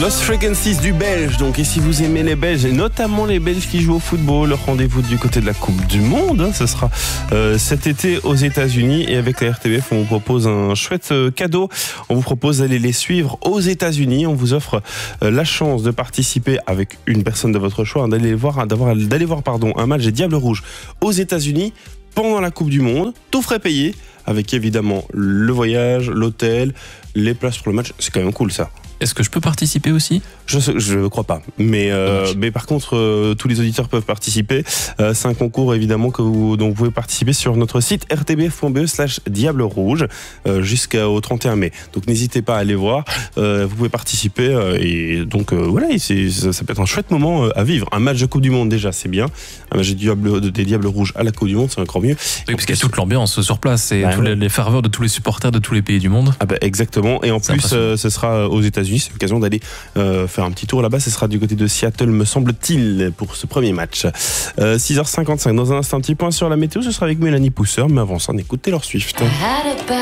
Lost Frequencies du Belge, donc, et si vous aimez les Belges, et notamment les Belges qui jouent au football, le rendez-vous du côté de la Coupe du Monde, ce sera cet été aux États-Unis, et avec la RTBF, on vous propose un chouette cadeau. On vous propose d'aller les suivre aux États-Unis. On vous offre la chance de participer avec une personne de votre choix, d'aller voir un match des Diables Rouges aux États-Unis pendant la Coupe du Monde, tout frais payé, avec évidemment le voyage, l'hôtel, les places pour le match. C'est quand même cool, ça. Est-ce que je peux participer aussi ? Je crois pas, mais par contre tous les auditeurs peuvent participer. C'est un concours évidemment dont vous pouvez participer sur notre site rtbf.be/Diable Rouge jusqu'au 31 mai. Donc n'hésitez pas à aller voir. Vous pouvez participer et donc voilà, ça peut être un chouette moment à vivre. Un match de Coupe du Monde déjà, c'est bien. Un match des Diables Rouges à la Coupe du Monde, c'est encore mieux. Oui, parce qu'il y a toute l'ambiance sur place et les ferveurs de tous les supporters de tous les pays du monde. Ah bah exactement. Et en plus, ce sera aux États-Unis. C'est l'occasion d'aller faire un petit tour là-bas. Ce sera du côté de Seattle, me semble-t-il, pour ce premier match. 6h55. Dans un instant, un petit point sur la météo. Ce sera avec Mélanie Pousseur. Mais avant ça, on écoute Taylor Swift.